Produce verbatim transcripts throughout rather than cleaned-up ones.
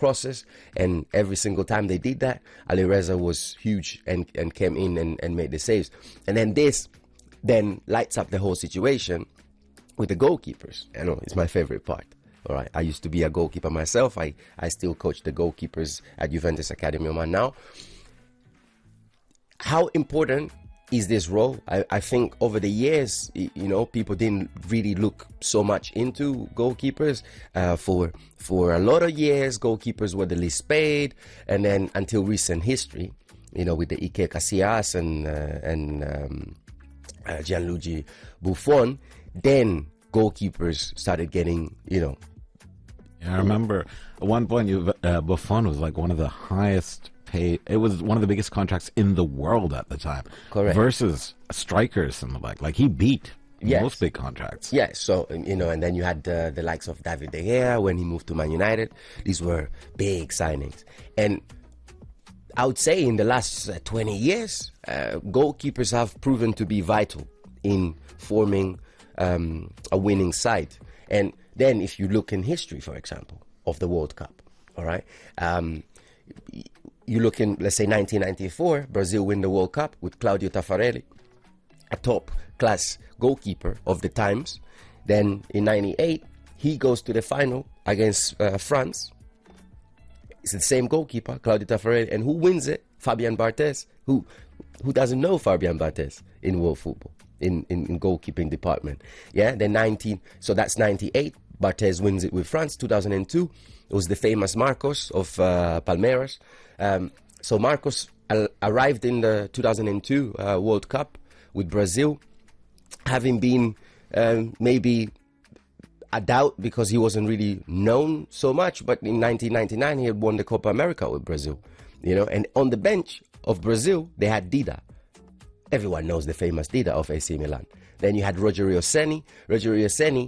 crosses, and every single time they did that, Alireza was huge and, and came in and, and made the saves. And then this then lights up the whole situation with the goalkeepers. I know, it's my favorite part. All right, I used to be a goalkeeper myself. I, I still coach the goalkeepers at Juventus Academy Oman now. How important is this role? I, I think over the years, you know, people didn't really look so much into goalkeepers. Uh, for for a lot of years, goalkeepers were the least paid, and then until recent history, you know, with the Iker Casillas and uh, and um, uh, Gianluigi Buffon, then goalkeepers started getting, you know. Yeah, I remember at one point, you, uh, Buffon was like one of the highest paid. It was one of the biggest contracts in the world at the time. Correct. Versus strikers and the like. Like he beat Yes. most big contracts. Yeah, so, you know, and then you had uh, the likes of David De Gea when he moved to Man United. These were big signings. And I would say in the last uh, twenty years, uh, goalkeepers have proven to be vital in forming um, a winning side. And then if you look in history, for example, of the World Cup, all right, um, you look in, let's say, nineteen ninety-four, Brazil win the World Cup with Claudio Taffarelli, a top-class goalkeeper of the times. Then in ninety-eight, he goes to the final against uh, France. It's the same goalkeeper, Claudio Taffarelli, and who wins it? Fabian Barthez. Who who doesn't know Fabian Barthez in world football, in, in, in goalkeeping department? Yeah, then nineteen, so that's ninety-eight. Barthez wins it with France. two thousand two, it was the famous Marcos of uh, Palmeiras. Um, so Marcos al- arrived in the two thousand two uh, World Cup with Brazil, having been um, maybe a doubt because he wasn't really known so much. But in nineteen ninety-nine, he had won the Copa America with Brazil, you know. And on the bench of Brazil, they had Dida. Everyone knows the famous Dida of A C Milan. Then you had Rogerio Ceni. Rogerio Ceni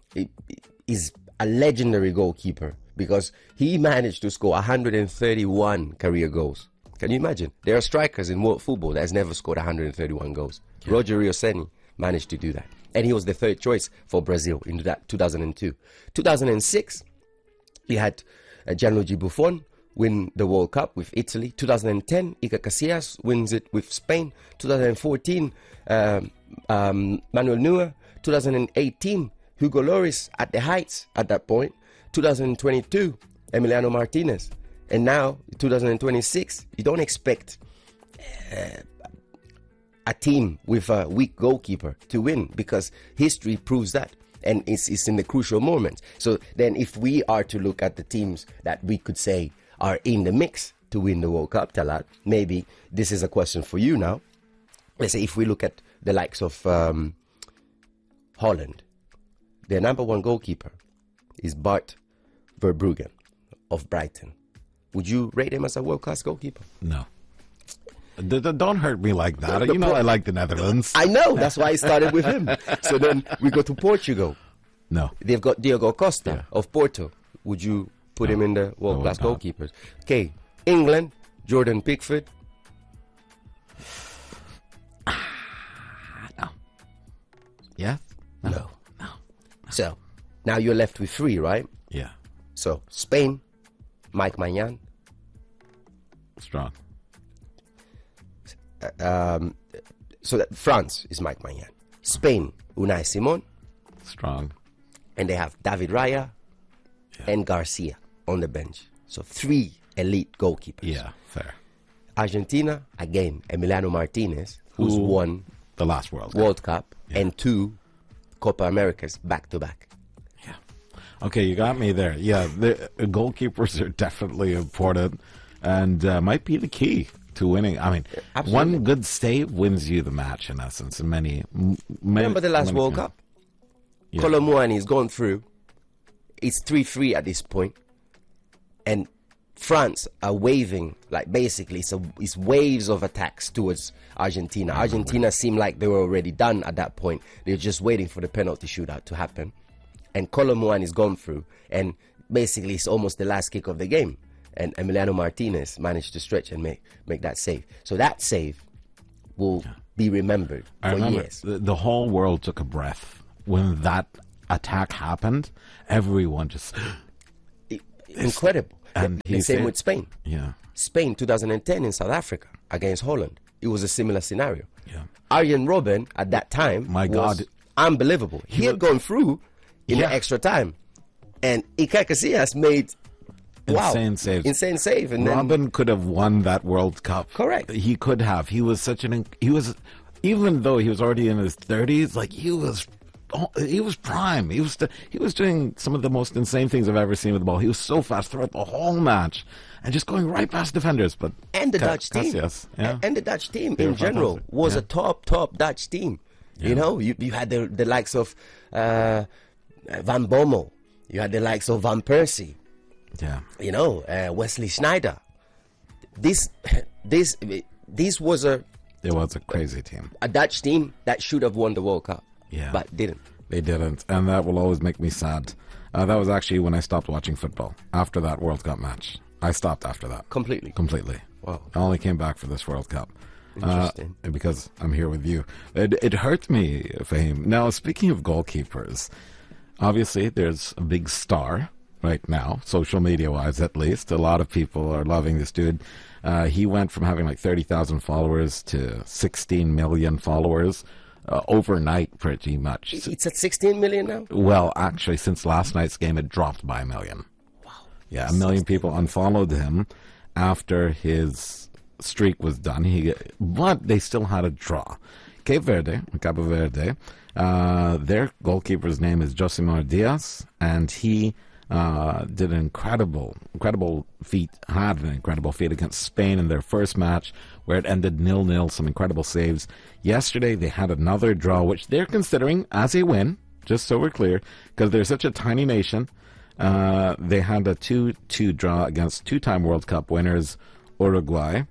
is a legendary goalkeeper because he managed to score one hundred thirty-one career goals. Can you imagine? There are strikers in world football that has never scored one hundred thirty-one goals. Yeah. Rogerio Ceni managed to do that. And he was the third choice for Brazil in that two thousand two. two thousand six, he had uh, Gianluigi Buffon win the World Cup with Italy. two thousand ten, Iker Casillas wins it with Spain. two thousand fourteen, um, um, Manuel Neuer. two thousand eighteen, Hugo Lloris at the heights at that point. two thousand twenty-two, Emiliano Martinez. And now, two thousand twenty-six, you don't expect uh, a team with a weak goalkeeper to win because history proves that. And it's, it's in the crucial moments. So then if we are to look at the teams that we could say are in the mix to win the World Cup, Talat, maybe this is a question for you now. Let's say if we look at the likes of um, Holland, their number one goalkeeper is Bart Verbruggen of Brighton. Would you rate him as a world-class goalkeeper? No. D- d- don't hurt me like that. The you know pro- I like the Netherlands. I know. That's why I started with him. So then we go to Portugal. No. They've got Diogo Costa Yeah. of Porto. Would you put No. him in the world-class I would not. goalkeepers? Okay. England, Jordan Pickford. No. Yes? No. No. So now you're left with three, right? Yeah. So Spain, Mike Maignan. Strong. Um, so that France is Mike Maignan. Spain, Unai Simon. Strong. And they have David Raya Yeah. and Garcia on the bench. So three elite goalkeepers. Yeah, fair. Argentina, again, Emiliano Martinez, who's Who- won The last World Cup. World Cup Yeah. and two Copa Americas back to back. Yeah. Okay, you got me there. Yeah, the uh, goalkeepers are definitely important and uh, might be the key to winning. I mean, Absolutely. one good save wins you the match in essence. In many, m- many Remember the last many World times. Cup? Yeah. Colomboani has gone through. It's three three at this point. And France are waving, like basically it's, a, it's waves of attacks towards Argentina. Argentina seemed like they were already done at that point. They're just waiting for the penalty shootout to happen. And Colomboani has gone through. And basically it's almost the last kick of the game. And Emiliano Martinez managed to stretch and make, make that save. So that save will be remembered I for remember years. the, the whole world took a breath when that attack happened. Everyone just Incredible. And the he same said- with Spain. Yeah. Spain two thousand ten in South Africa against Holland. It was a similar scenario. Yeah. Arjen Robben at that time My was God. unbelievable. He, had was- gone through in Yeah. the extra time. And Iker Casillas made wow, Insane saves. Insane save. And then Robin could have won that World Cup. Correct. He could have. He was such an. He was, even though he was already in his thirties, like he was, oh, he was prime. He was. He was doing some of the most insane things I've ever seen with the ball. He was so fast throughout the whole match, and just going right past defenders. But and the Ca- Dutch team, Casillas, yeah. and the Dutch team They in were general fantastic. was Yeah. a top, top Dutch team. You know, you you had the the likes of uh, Van Bommel, you had the likes of Van Persie, yeah, you know, uh, Wesley Sneijder. This this this was a it was a crazy team. a Dutch team that should have won the World Cup, Yeah. but didn't. They didn't, and that will always make me sad. Uh, that was actually when I stopped watching football after that World Cup match. I stopped after that Completely. completely. Wow. I only came back for this World Cup. Interesting. Uh, because I'm here with you. It, it hurt me, Fahim. Now, speaking of goalkeepers, obviously there's a big star right now, social media-wise at least. A lot of people are loving this dude. Uh, he went from having like thirty thousand followers to sixteen million followers uh, overnight, pretty much. It's at sixteen million now. Well, actually, since last night's game, it dropped by a million. Wow. Yeah, a million people unfollowed him after his streak was done. He, but they still had a draw. Cape Verde, Cabo Verde, uh, their goalkeeper's name is Josimar Diaz, and he uh, did an incredible, incredible feat, had an incredible feat against Spain in their first match, where it ended nil-nil, some incredible saves. Yesterday, they had another draw, which they're considering as a win, just so we're clear, because they're such a tiny nation. Uh, they had a two-two draw against two-time World Cup winners Uruguay,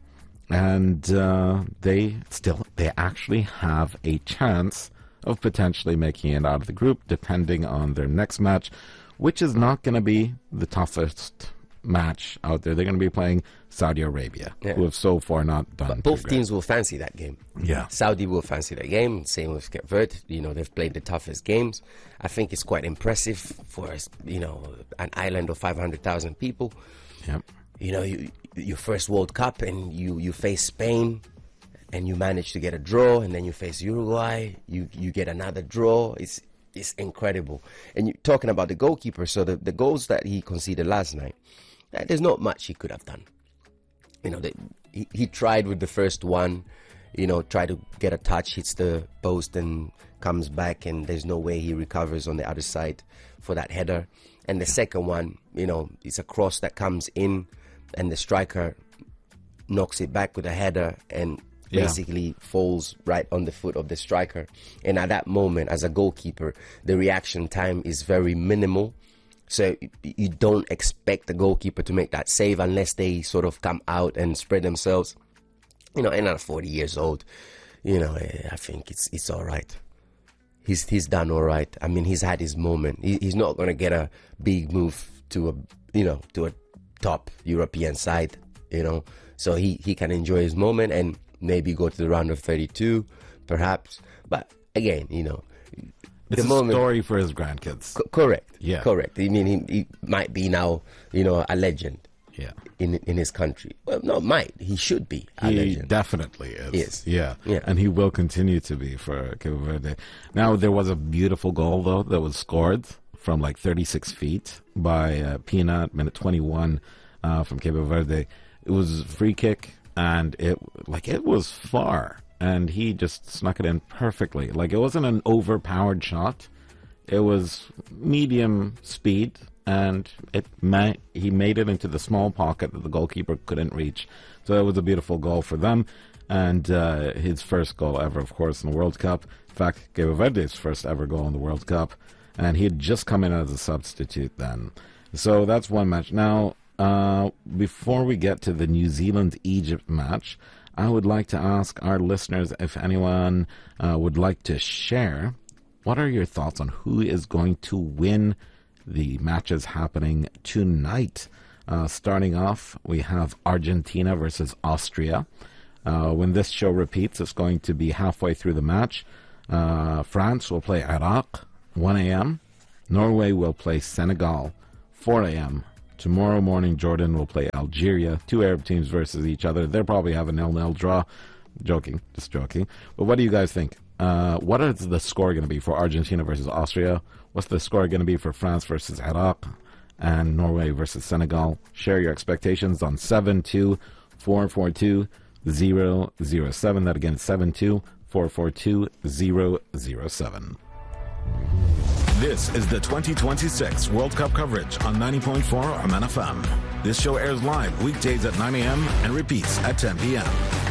and uh, they still they actually have a chance of potentially making it out of the group, depending on their next match, which is not going to be the toughest match out there. They're going to be playing Saudi Arabia, Yeah. who have so far not done too Both great. teams will fancy that game. Yeah. Saudi will fancy that game. Same with Cape Verde. You know, they've played the toughest games. I think it's quite impressive for, you know, an island of five hundred thousand people. Yep. You know, you, your first World Cup and you, you face Spain and you manage to get a draw, and then you face Uruguay, you, you get another draw. It's it's incredible. And you're talking about the goalkeeper, so the, the goals that he conceded last night, uh, there's not much he could have done. You know, the, he, he tried with the first one, you know, try to get a touch, hits the post and comes back, and there's no way he recovers on the other side for that header. And the second one, you know, it's a cross that comes in, and the striker knocks it back with a header and Yeah. basically falls right on the foot of the striker. And at that moment, as a goalkeeper, the reaction time is very minimal. So y- you don't expect the goalkeeper to make that save unless they sort of come out and spread themselves. You know, and at forty years old, you know, eh, I think it's it's all right. He's he's done all right. I mean, he's had his moment. He, he's not going to get a big move to a you know to a top European side. You know, so he he can enjoy his moment and maybe go to the round of thirty-two, perhaps. But again, you know, It's the a moment. story for his grandkids. Co- correct. Yeah. Correct. I mean, he, he might be now, you know, a legend Yeah. in in his country. Well, not might. He should be a He legend. definitely is. Is. Yeah. Yeah. And he will continue to be for Cape Verde. Now, there was a beautiful goal, though, that was scored from like thirty-six feet by uh, Pina at minute twenty-one uh, from Cape Verde. It was a free kick, and it like it was far, and he just snuck it in perfectly. Like, it wasn't an overpowered shot. It was medium speed, and it ma- he made it into the small pocket that the goalkeeper couldn't reach. So it was a beautiful goal for them, and uh, his first goal ever, of course, in the World Cup. In fact, Cape Verde's first ever goal in the World Cup, and he had just come in as a substitute then. So that's one match. Now, uh, before we get to the New Zealand-Egypt match, I would like to ask our listeners if anyone uh, would like to share. What are your thoughts on who is going to win the matches happening tonight? Uh, starting off, we have Argentina versus Austria. Uh, when this show repeats, it's going to be halfway through the match. Uh, France will play Iraq, one a.m. Norway will play Senegal, four a.m. Tomorrow morning, Jordan will play Algeria. Two Arab teams versus each other. They'll probably have a nil-nil draw. Joking, just joking. But what do you guys think? Uh, what is the score going to be for Argentina versus Austria? What's the score going to be for France versus Iraq and Norway versus Senegal? Share your expectations on seven two four four two zero zero seven. That again, seven two four four two zero zero seven. This is the twenty twenty-six World Cup coverage on ninety point four Oman F M. This show airs live weekdays at nine a.m. and repeats at ten p.m.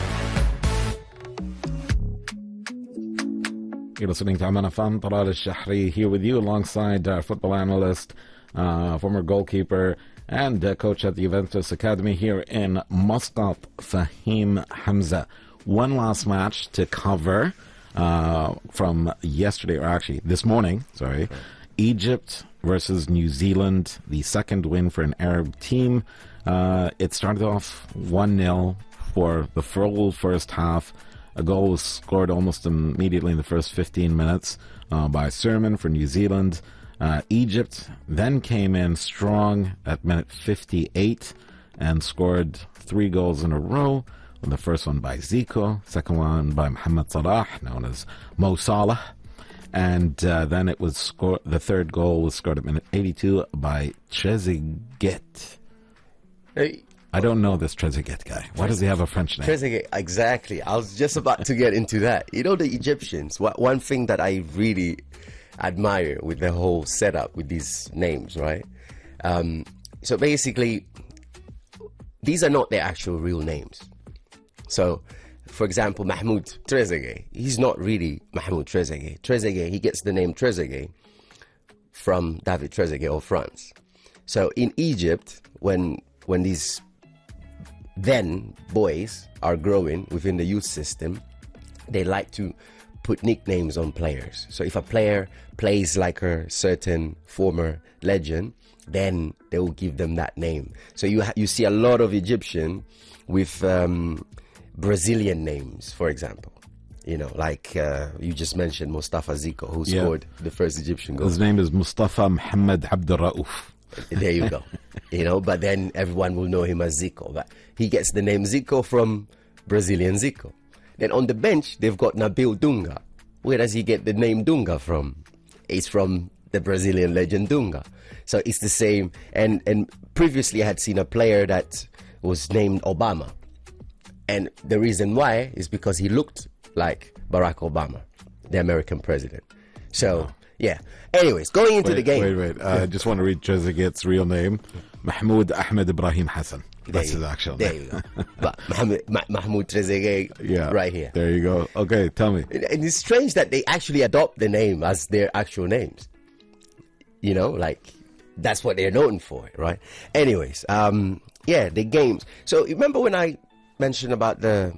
You're listening to Oman F M. Talal Al-Shahri here with you alongside our football analyst, uh, former goalkeeper, and uh, coach at the Juventus Academy here in Muscat, Fahim Hamza. One last match to cover. Uh, from yesterday, or actually this morning, sorry, Egypt versus New Zealand, the second win for an Arab team. Uh, it started off one nil for the full first half. A goal was scored almost immediately in the first fifteen minutes uh, by Sermon for New Zealand. Uh, Egypt then came in strong at minute fifty-eight and scored three goals in a row. The first one by Zico, second one by Mohamed Salah, known as Mo Salah, and uh, then it was scored. The third goal was scored at minute eighty-two by Trezeguet. Hey, I don't know this Trezeguet guy. Why does he have a French name? Trezeguet, exactly. I was just about to get into that. You know, the Egyptians, what, one thing that I really admire with the whole setup with these names, right? Um, so basically, these are not their actual real names. So, for example, Mahmoud Trezeguet, he's not really Mahmoud Trezeguet. Trezeguet, he gets the name Trezeguet from David Trezeguet of France. So in Egypt, when when these then boys are growing within the youth system, they like to put nicknames on players. So if a player plays like a certain former legend, then they will give them that name. So you ha- you see a lot of Egyptian with um, Brazilian names, for example. You know, like uh, you just mentioned Mustafa Zico, who Yeah. scored the first Egyptian goal. His name is Mustafa Mohamed Abdul Rauf. There you go. You know, but then everyone will know him as Zico. But he gets the name Zico from Brazilian Zico. Then on the bench, they've got Nabil Dunga. Where does he get the name Dunga from? It's from the Brazilian legend Dunga. So it's the same. And, and previously I had seen a player that was named Obama. And the reason why is because he looked like Barack Obama, the American president. So, yeah. Anyways, going into Wait, the game. wait, wait. Uh, I just want to read Trezeguet's real name. Mahmoud Ahmed Ibrahim Hassan. That's There his you- actual There name. you go. But Mahmoud, Ma- Mahmoud Trezeguet, Yeah. right here. There you go. Okay, tell me. And and it's strange that they actually adopt the name as their actual names. You know, like that's what they're known for, right? Anyways, um, yeah, the games. So remember when I mentioned about the,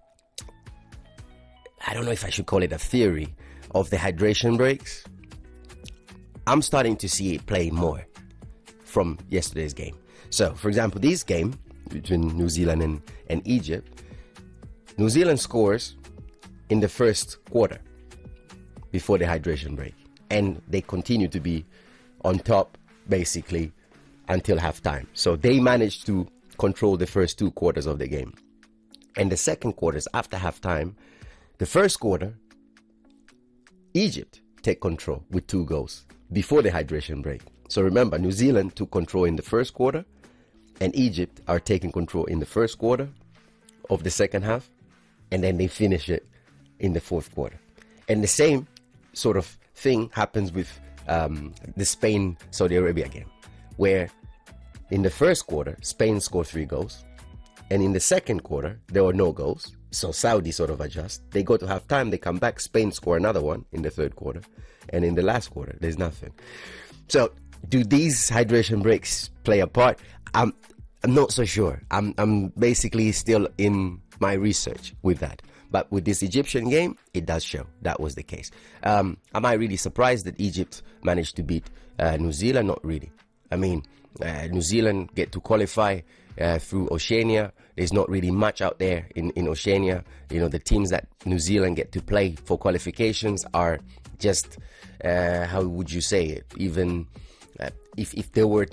I don't know if I should call it a theory of the hydration breaks. I'm starting to see it play more from yesterday's game. So, for example, this game between New Zealand and, and Egypt, New Zealand scores in the first quarter before the hydration break. And they continue to be on top, basically, until halftime. So they managed to control the first two quarters of the game. And the second quarters, after halftime, the first quarter, Egypt take control with two goals before the hydration break. So remember, New Zealand took control in the first quarter, and Egypt are taking control in the first quarter of the second half, and then they finish it in the fourth quarter. And the same sort of thing happens with um, the Spain-Saudi Arabia game, where in the first quarter, Spain scored three goals, and in the second quarter, there were no goals. So Saudi sort of adjust. They go to halftime, they come back, Spain score another one in the third quarter, and in the last quarter, there's nothing. So, do these hydration breaks play a part? I'm, I'm not so sure. I'm, I'm basically still in my research with that. But with this Egyptian game, it does show that was the case. Um, am I really surprised that Egypt managed to beat uh, New Zealand? Not really. I mean, uh, New Zealand get to qualify uh, through Oceania. There's not really much out there in, in Oceania. You know, the teams that New Zealand get to play for qualifications are just, uh, how would you say it? Even uh, if, if they were to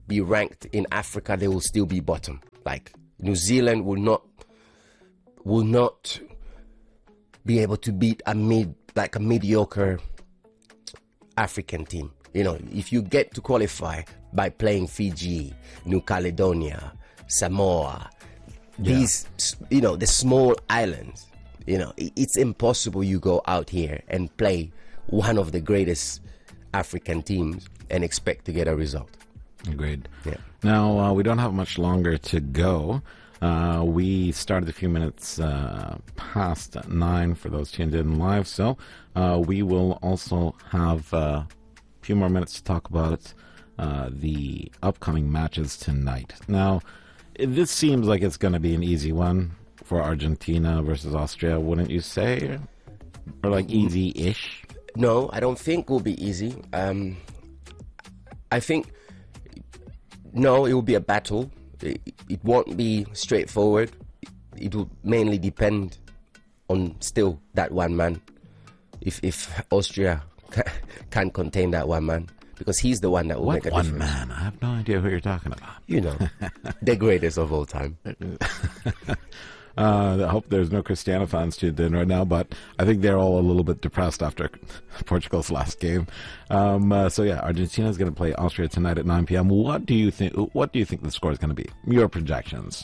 be ranked in Africa, they will still be bottom. Like New Zealand will not will not be able to beat a mid like a mediocre African team. You know, if you get to qualify by playing Fiji, New Caledonia, Samoa, Yeah. these, you know, the small islands, you know, it- it's impossible you go out here and play one of the greatest African teams and expect to get a result. Agreed. Yeah. Now, uh, we don't have much longer to go. Uh, we started a few minutes uh, past nine for those tuned in live, so uh, we will also have uh, a few more minutes to talk about uh, the upcoming matches tonight. Now, this seems like it's going to be an easy one for Argentina versus Austria, wouldn't you say? Or like easy-ish? No, I don't think it will be easy. Um, I think, no, it will be a battle. It, it won't be straightforward. It will mainly depend on still that one man. If if Austria can contain that one man, because he's the one that will What make a one difference. man? I have no idea who you're talking about. You know, the greatest of all time. Uh, I hope there's no Cristiano fans tuned in right now, but I think they're all a little bit depressed after Portugal's last game. Um, uh, so yeah, Argentina is going to play Austria tonight at nine p.m. What do you think? What do you think the score is going to be? Your projections?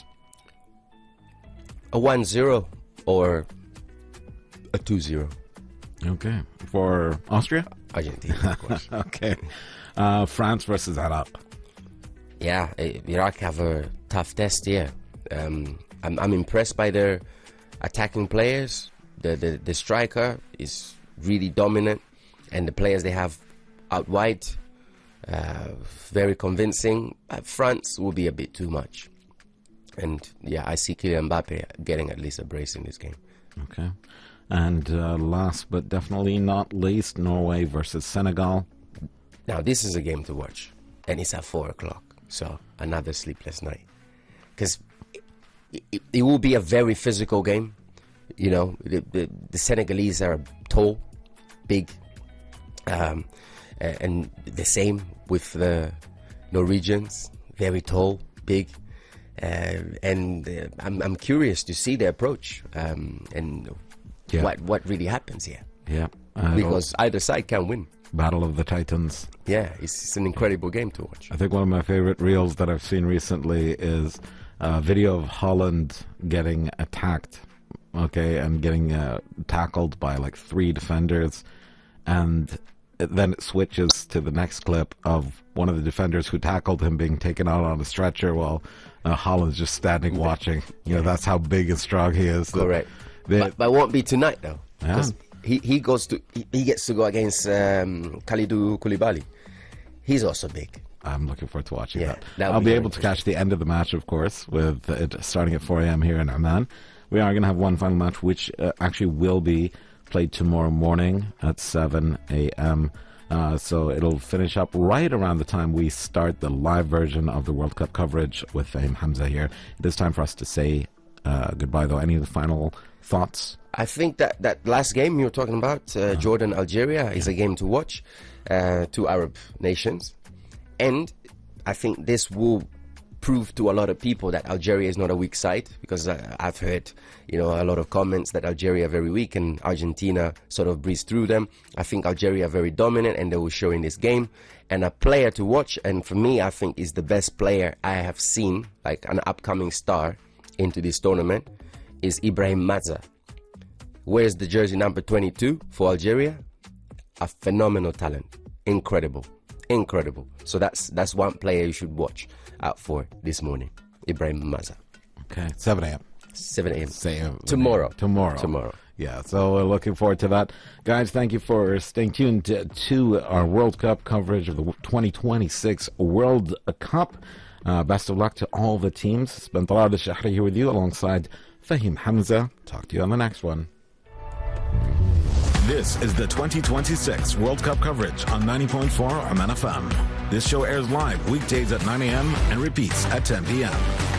A one zero or a two zero. Okay, for Austria. Argentina, of course. Okay, uh, France versus Iraq. Yeah, eh, Iraq have a tough test here. Um, I'm, I'm impressed by their attacking players. The, the the striker is really dominant, and the players they have out wide, uh, very convincing. Uh, France will be a bit too much, and yeah, I see Kylian Mbappe getting at least a brace in this game. Okay, and uh, last but definitely not least, Norway versus Senegal. Now this is a game to watch, and it's at four o'clock, so another sleepless night, because it, it, it will be a very physical game. You know, the, the, the Senegalese are tall, big, um, a- and the same with the Norwegians, very tall, big, uh, and uh, I'm I'm curious to see their approach um, and Yeah. what what really happens here, Yeah, uh, because either side can win. Battle of the Titans. Yeah, it's, it's an incredible game to watch. I think one of my favorite reels that I've seen recently is a video of Holland getting attacked, okay, and getting uh, tackled by like three defenders, and it, then it switches to the next clip of one of the defenders who tackled him being taken out on a stretcher while uh, Holland's just standing watching. You know, that's how big and strong he is. Correct. The- but, but it won't be tonight though. Yeah. 'Cause He he goes to he, he gets to go against um, Kalidou Koulibaly. He's also big. I'm looking forward to watching Yeah, that. that'll I'll be be very able to catch the end of the match, of course, with it starting at four a.m. here in Amman. We are going to have one final match, which uh, actually will be played tomorrow morning at seven a.m. Uh, so it'll finish up right around the time we start the live version of the World Cup coverage with Fahim Hamza here. It is time for us to say uh, goodbye, though. Any of the final thoughts? I think that that last game you were talking about, uh, Jordan Algeria, is a game to watch. Uh, two Arab nations, and I think this will prove to a lot of people that Algeria is not a weak side, because uh, I've heard, you know, a lot of comments that Algeria are very weak and Argentina sort of breezed through them. I think Algeria are very dominant, and they will show in this game. And a player to watch, and for me, I think is the best player I have seen, like an upcoming star into this tournament, is Ibrahim Mazza. Wears the jersey number twenty-two for Algeria. A phenomenal talent, incredible, incredible. So that's that's one player you should watch out for this morning, Ibrahim Mazza. Okay, seven a.m. seven a.m. Same. Tomorrow. Tomorrow. Tomorrow. Yeah, so we're looking forward to that. Guys, thank you for staying tuned to, to our World Cup coverage of the twenty twenty-six World Cup. Uh, best of luck to all the teams. It's been Talal Al-Shahri here with you alongside Fahim Hamza. Talk to you on the next one. This is the twenty twenty-six World Cup coverage on ninety point four Oman F M. This show airs live weekdays at nine a.m. and repeats at ten p.m.